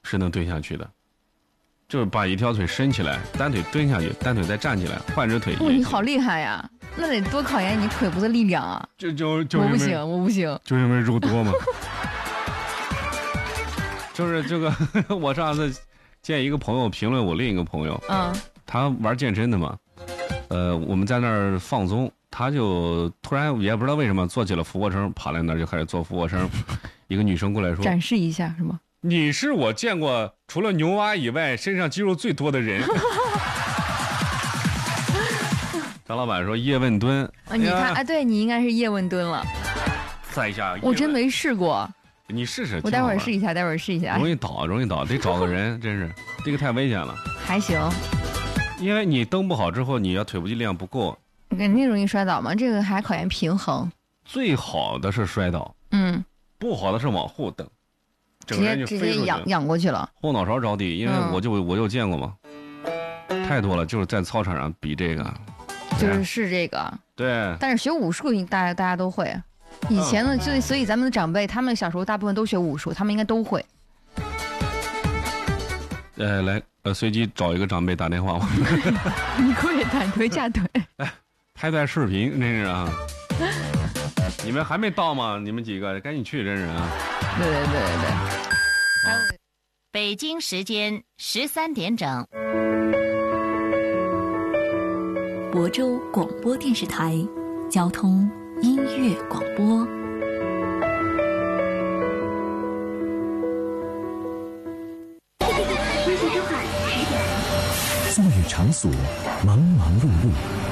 是能蹲下去的，就是把一条腿伸起来，单腿蹲下去，单腿再站起来，换只腿。 哇，你好厉害呀！那得多考验你腿部的力量啊！我不行，我不行， 就因为肉多嘛。就是这个，我上次见一个朋友评论我另一个朋友，他玩健身的嘛，我们在那儿放松，他就突然也不知道为什么做起了俯卧撑，跑来那儿就开始做俯卧撑。一个女生过来说：“ 展示一下是吗？” 你是我见过除了牛蛙以外身上肌肉最多的人。张老板说叶问蹲， 你看，哎，对你应该是叶问蹲了。 再一下， 我真没试过。 你试试， 我待会儿试一下，待会儿试一下。 容易倒，得找个人，真是这个太危险了。 还行， 因为你蹬不好之后，你要腿部力量不够， 肯定容易摔倒嘛。这个还考验平衡。 最好的是摔倒，不好的是往后蹬， 直接仰过去了， 后脑勺着地。因为我就见过嘛，太多了，就是在操场上比这个， 就是这个。 对， 但是学武术大家都会。以前呢，所以咱们的长辈，他们小时候大部分都学武术，他们应该都会。 来，随机找一个长辈打电话。 你跪短腿架腿， 拍段视频，真是啊！你们还没到吗？你们几个赶紧去，真是啊！ 对。 北京时间13点整， 亳州广播电视台交通音乐广播。 作业场所忙忙碌碌，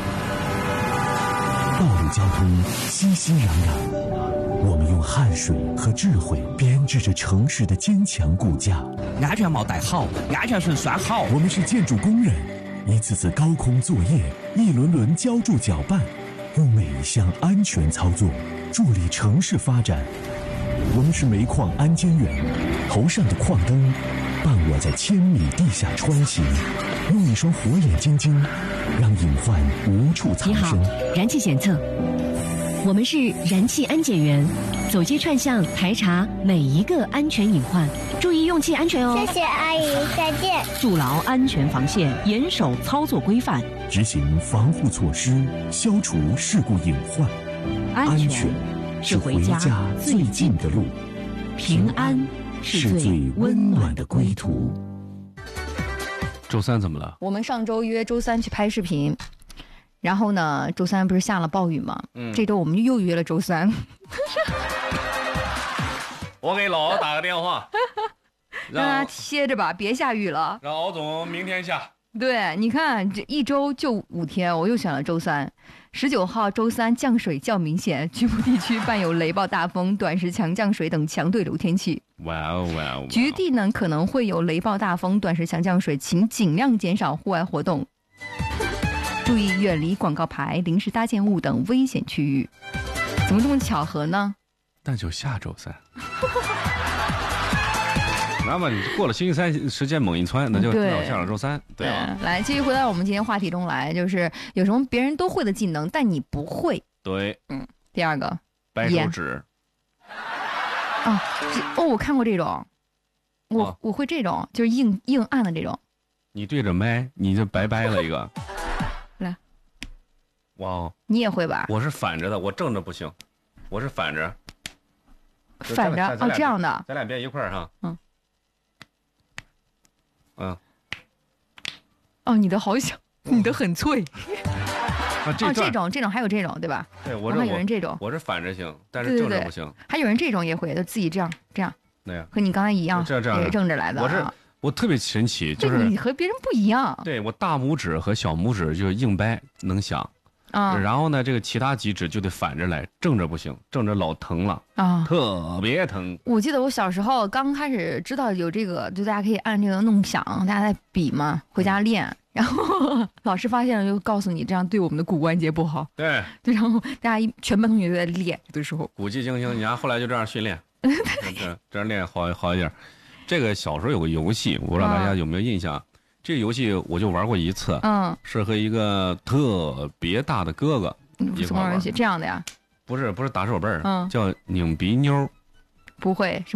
道路交通熙熙攘攘，我们用汗水和智慧编织着城市的坚强骨架。 安全帽戴好，安全绳拴好。 我们是建筑工人，一次次高空作业，一轮轮浇筑搅拌，用每一项安全操作助力城市发展。我们是煤矿安监员，头上的矿灯伴我在1000米地下穿行，用一双火眼金睛让隐患无处藏身。 你好，燃气检测，我们是燃气安检员，走街串巷排查每一个安全隐患，注意用气安全哦。 谢谢阿姨，再见。 筑牢安全防线，严守操作规范， 执行防护措施，消除事故隐患。 安全是回家最近的路，平安是最温暖的归途。 周三怎么了？ 我们上周约周三去拍视频，然后呢，周三不是下了暴雨吗？这周我们又约了周三。 我给老敖打个电话， 让他歇着吧，别下雨了。 让敖总明天下。 对，你看这一周就5天，我又选了周三。19号周三降水较明显，局部地区伴有雷暴大风、短时强降水等强对流天气。 哇哦！ 局地呢可能会有雷暴大风、短时强降水，请尽量减少户外活动，注意远离广告牌、临时搭建物等危险区域。怎么这么巧合呢？ 那就下周三。那么你过了星期三，时间猛一窜，那就下了周三，对吧？ 来，继续回到我们今天话题中来，就是有什么别人都会的技能，但你不会。 对， 第二个， 掰手指。 我看过这种，我会这种，就是硬按的这种。 你对着麦，你就白掰了一个。 来， 哇哦， 你也会吧？ 我是反着的，我正着不行，我是反着。 反着这样的。 咱俩别一块儿哈。 你的好小，你的很脆。这种还有这种对吧？ 对， 还有人这种， 我是反着行，但是正着不行。 还有人这种也会，就自己这样， 那样和你刚才一样， 这样也是正着来的。 我特别神奇，就是你和别人不一样。 对，我大拇指和小拇指就是硬掰能响。然后呢，这个其他几指就得反着来，正着不行，正着老疼了特别疼。 我记得我小时候刚开始知道有这个，就大家可以按这个弄响，大家在比嘛，回家练。然后老师发现了，就告诉你这样对我们的骨关节不好。 对， 然后大家全班同学都在练，有的时候骨气惊心。你看后来就这样训练，这样练好一点。这个小时候有个游戏，我不知道大家有没有印象。这个游戏我就玩过一次，是和一个特别大的哥哥一块玩。 这样的呀？ 不是打手背叫拧鼻妞。 不会是吗？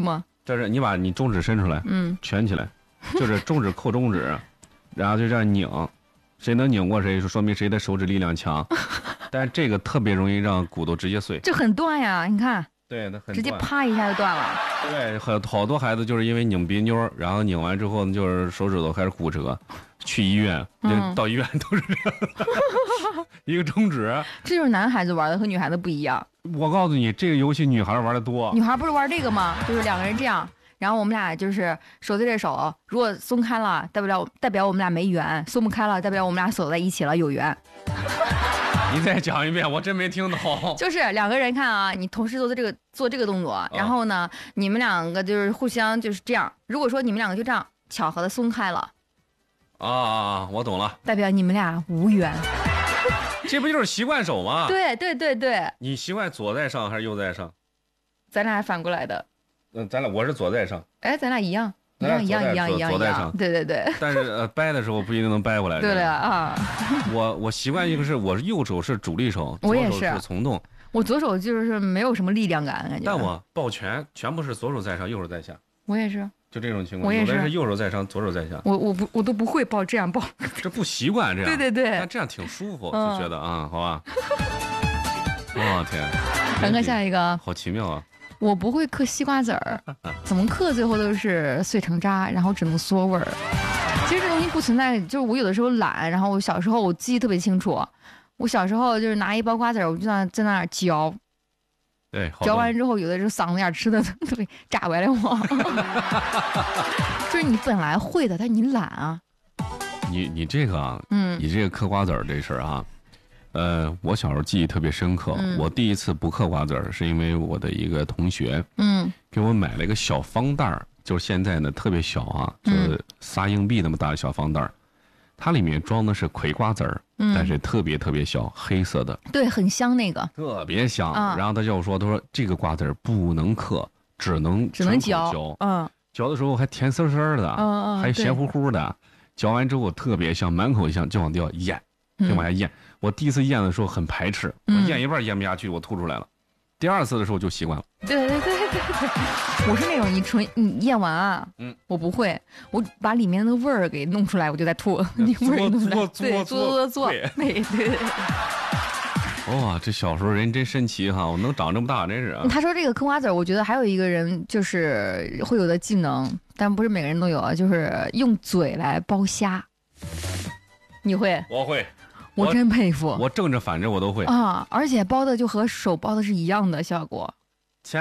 这是你把你中指伸出来，蜷起来，就是中指扣中指，然后就这样拧，谁能拧过谁，说明谁的手指力量强。但这个特别容易让骨头直接碎， 这很断呀，你看。 对，它很直接啪一下就断了。 对，好多孩子就是因为拧别扭，然后拧完之后就是手指头开始骨折，去医院，到医院都是这样，一个中指。 这就是男孩子玩的和女孩子不一样。 我告诉你，这个游戏女孩玩的多。 女孩不是玩这个吗？就是两个人这样，然后我们俩就是手对着手，如果松开了，代表我们俩没缘；松不开了，代表我们俩走在一起了，有缘。 你再讲一遍，我真没听懂。 就是两个人看啊，你同时做这个动作，然后呢，你们两个就是互相就是这样。如果说你们两个就这样巧合的松开了， 我懂了， 代表你们俩无缘。 这不就是习惯手吗？ 对对对对。 你习惯左在上还是右在上？ 咱俩反过来的。 咱俩我是左在上。 哎，咱俩一样。一样， 左在上， 对对对。 但是掰的时候不一定能掰过来。 对了啊， 我习惯一个是我是右手是主力手， 我也左手是从动。 我左手就是没有什么力量感感觉。 但我抱拳全部是左手在上，右手在下。 我也是。 就这种情况， 我也是。 有的是右手在上，左手在下。 我都不会抱这样抱。 这不习惯这样。 对对对。 但这样挺舒服，就觉得好吧。我天。 咱看下一个。 好奇妙啊。 我不会嗑西瓜籽儿，怎么嗑最后都是碎成渣，然后只能缩味儿。其实这东西不存在，就是我有的时候懒，然后我小时候我记忆特别清楚，我小时候就是拿一包瓜子儿，我就在那儿嚼， 对， 嚼完之后有的时候嗓子眼吃的特别炸歪了我。就是你本来会的，但你懒啊。 你这个啊，你这个嗑瓜子儿这事儿啊。我小时候记忆特别深刻。我第一次不嗑瓜子儿，是因为我的一个同学，给我买了一个小方袋儿，就是现在呢特别小啊，就是撒硬币那么大的小方袋儿，它里面装的是葵瓜子儿，但是特别特别小，黑色的， 对，很香那个， 特别香。然后他叫我说，他说这个瓜子儿不能嗑，只能嚼， 嚼的时候还甜丝丝的，还咸乎乎的，嚼完之后特别香，满口香，就往地上咽，就往下咽。我第一次咽的时候很排斥，我咽一半咽不下去，我吐出来了。第二次的时候就习惯了。对， 我是那种你咽完啊，我不会，我把里面的味儿给弄出来，我就在吐，那味儿弄出来，对，嘬，对。 哇，这小时候人真神奇哈！我能长这么大，真是啊。 他说这个嗑瓜子儿，我觉得还有一个人就是会有的技能，但不是每个人都有啊，就是用嘴来剥虾。你会？ 我会。 我真佩服， 我正着反着我都会啊，而且包的就和手包的是一样的效果。 前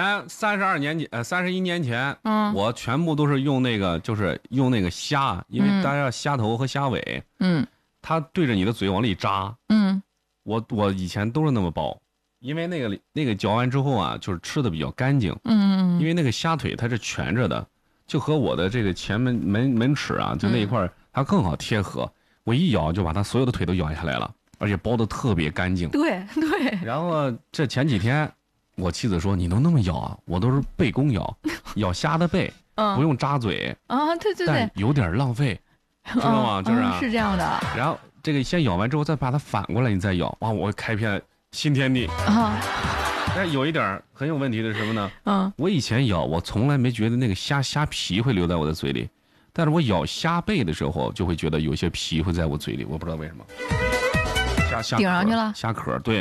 31年前，我全部都是用那个，就是用那个虾，因为大家虾头和虾尾，它对着你的嘴往里扎，我以前都是那么包，因为那个嚼完之后啊，就是吃的比较干净，因为那个虾腿它是蜷着的，就和我的这个前门齿啊，就那一块它更好贴合。我一咬就把它所有的腿都咬下来了，而且剥得特别干净。 对。 然后这前几天，我妻子说：“你能那么咬啊？我都是背弓咬，咬虾的背，不用扎嘴啊。对， 但有点浪费，知道吗？就是是这样的。 然后这个先咬完之后，再把它反过来，你再咬，哇！我开遍新天地啊。但有一点很有问题的是什么呢？我以前咬，我从来没觉得那个虾皮会留在我的嘴里。”但是我咬虾背的时候，就会觉得有些皮会在我嘴里，我不知道为什么。虾顶上去了。 虾壳，对，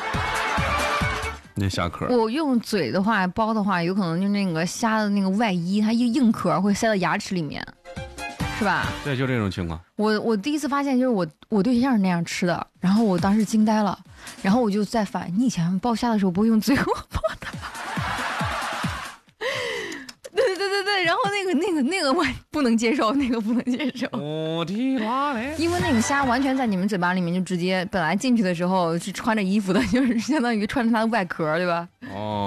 那虾壳。 我用嘴的话剥的话，有可能就那个虾的那个外衣，它硬壳会塞到牙齿里面，是吧？ 对，就这种情况。 我第一次发现，就是我对象是那样吃的，然后我当时惊呆了，然后我就在反，你以前剥虾的时候不会用嘴剥的？对，然后那个我不能接受，那个不能接受。因为那个虾完全在你们嘴巴里面就直接，本来进去的时候是穿着衣服的，就是相当于穿着它的外壳，对吧？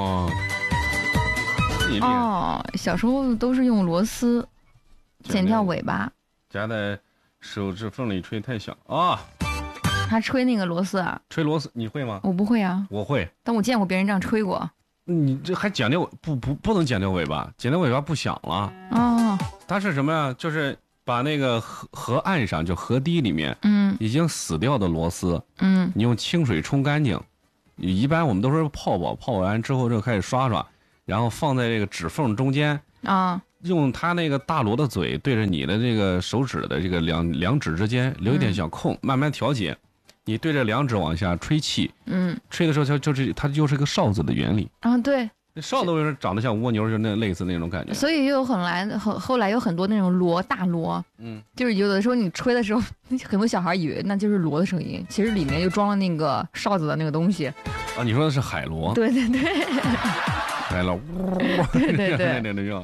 小时候都是用螺丝剪掉尾巴， 夹在手指缝里吹太响啊！ 他吹那个螺丝啊？ 吹螺丝你会吗？ 我不会啊。 我会， 但我见过别人这样吹过。 你这还剪掉不能剪掉尾巴，剪掉尾巴不响了。它是什么呀？就是把那个河岸上就河堤里面，已经死掉的螺丝，你用清水冲干净。一般我们都是泡完之后就开始刷，然后放在这个指缝中间， 啊， 用他那个大锣的嘴对着你的这个手指的这个两指之间留一点小空，慢慢调节。你对着两指往下吹气，吹的时候它就是个哨子的原理啊，对。 哨子为什么长得像蜗牛，就那类似那种感觉。 所以又有后来有很多那种大锣，就是有的时候你吹的时候，很多小孩以为那就是锣的声音，其实里面就装了那个哨子的那个东西。 啊，你说的是海螺？ 对对对， 来了， 对对对， 那叫。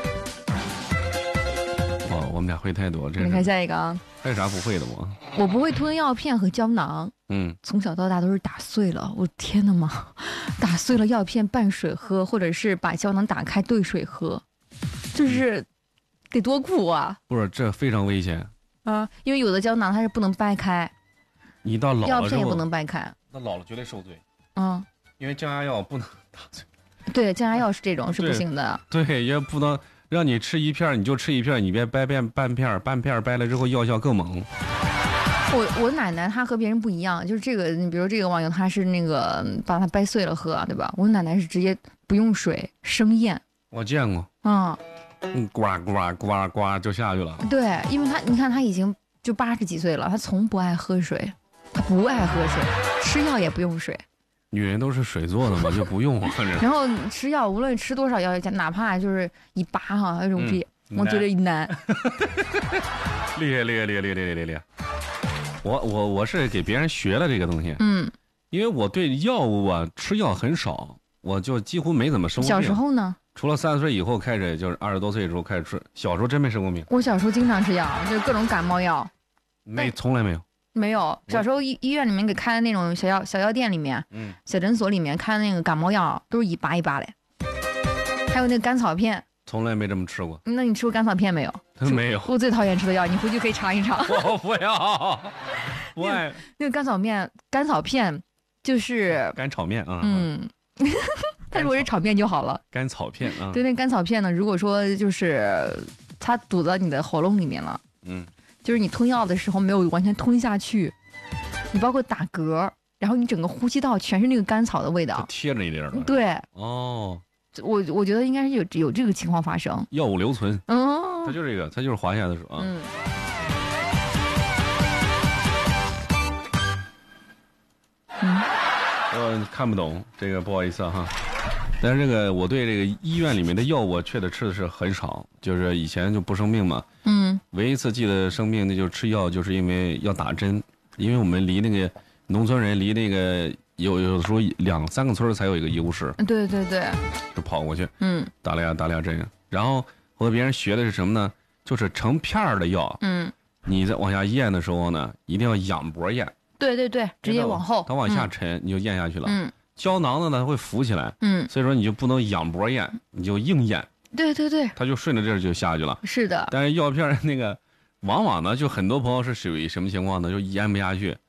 哦，我们俩会太多， 你看下一个啊。 还有啥不会的吗？ 我不会吞药片和胶囊。从小到大都是打碎了，我天哪妈，打碎了药片拌水喝，或者是把胶囊打开兑水喝，就是得多苦啊！ 不是，这非常危险啊，因为有的胶囊它是不能掰开， 你到老了药片也不能掰开， 那老了绝对受罪。因为降压药不能打碎。对， 降压药是这种是不行的。 对，也不能让你吃一片你就吃一片，你别掰半片掰了之后药效更猛。 我奶奶她和别人不一样，就是这个，你比如这个网友她是那个把它掰碎了喝，对吧？我奶奶是直接不用水生咽。 我见过。呱呱呱呱就下去了。 对，因为你看她已经就80几岁了，她从不爱喝水，她不爱喝水，吃药也不用水。 女人都是水做的嘛，就不用。 然后吃药，无论吃多少药，哪怕就是一拔哈，那种我觉得难。 厉害。我是给别人学了这个东西，因为我对药物啊吃药很少，我就几乎没怎么生过病。 小时候呢？ 除了30岁以后开始，就是20多岁的时候开始吃，小时候真没生过病。 我小时候经常吃药，就是各种感冒药。 从来没有。 没有，小时候医院里面给开的那种小药店里面，小诊所里面开的那个感冒药都是一拔一拔的，还有那个甘草片。 从来没这么吃过。 那你吃过甘草片没有？ 没有。 我最讨厌吃的药，你回去可以尝一尝。 我不要，不爱。 那个甘草片就是干炒面啊。 它如果是炒面就好了。 甘草片啊。 对，那甘草片呢，如果说就是它堵到你的喉咙里面了，就是你吞药的时候没有完全吞下去，你包括打嗝，然后你整个呼吸道全是那个甘草的味道， 贴着一点儿。 对。 哦。 我觉得应该是有这个情况发生。 药物留存。它就是这个，它就是滑下的时候啊。我看不懂这个，不好意思哈。但是这个我对这个医院里面的药物确实吃的是很少，就是以前就不生病嘛。唯一一次记得生病那就是吃药，就是因为要打针，因为我们离那个农村人离那个有的时候2、3个村才有一个医务室。 对， 就跑过去，打俩针。然后我和别人学的是什么呢？就是成片的药，你在往下咽的时候呢，一定要仰脖咽。对， 直接往后， 它往下沉，你就咽下去了。胶囊的呢，它会浮起来，所以说你就不能仰脖咽，你就硬咽。对，它就顺着这儿就下去了。 是的。 但是药片那个，往往呢，就很多朋友是属于什么情况呢？就咽不下去。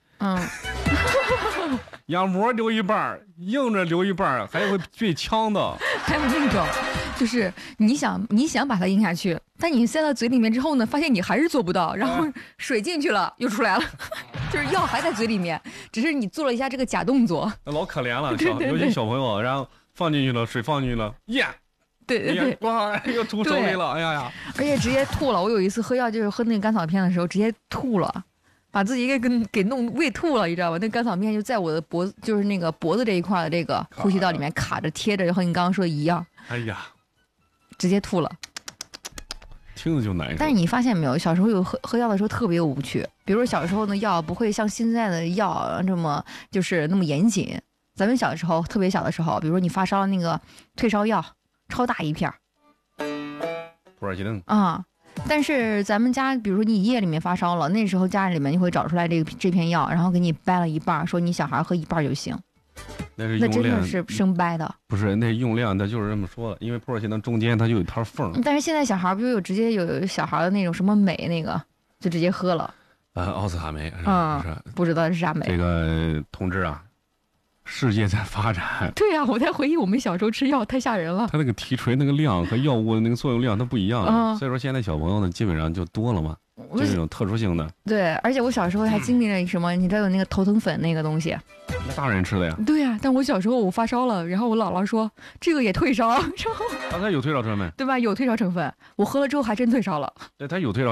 仰脖留一半，硬着留一半，还会对呛的。 还有那种，就是你想把它咽下去，但你塞到嘴里面之后呢，发现你还是做不到，然后水进去了又出来了，就是药还在嘴里面，只是你做了一下这个假动作。 老可怜了，尤其小朋友，然后放进去了，水放进去了，咽。 对， 哇，又吐手里了，哎呀！ 而且直接吐了。我有一次喝药，就是喝那个甘草片的时候，直接吐了。把自己给弄胃吐了，你知道吧？那甘草片就在我的脖子，就是那个脖子这一块的这个呼吸道里面卡着贴着，和你刚刚说的一样。 哎呀， 直接吐了， 听着就难受。 但是你发现没有，小时候有喝药的时候特别无趣。比如说小时候的药不会像现在的药这么就是那么严谨。咱们小的时候，特别小的时候，比如说你发烧那个退烧药，超大一片， 普洱吉登啊。但是咱们家，比如说你夜里面发烧了，那时候家里面就会找出来这片药，然后给你掰了一半，说你小孩喝一半就行。 那真的是生掰的。 不是，那用量它就是这么说的，因为普洱吉登中间它就有一条缝。 但是现在小孩不就直接有小孩的那种什么镁那个，就直接喝了。 奥司他霉。 不知道是啥镁。 这个同志啊。世界在发展。 对呀，我在回忆我们小时候吃药太吓人了。 它那个提垂那个量和药物的那个作用量它不一样，所以说现在小朋友呢基本上就多了嘛。 就是那种特殊性的。 对，而且我小时候还经历了什么？你知道有那个头疼粉那个东西？ 那大人吃的呀。 对呀，但我小时候我发烧了，然后我姥姥说这个也退烧， 它有退烧成分， 对吧？有退烧成分，我喝了之后还真退烧了。 对，它有退烧。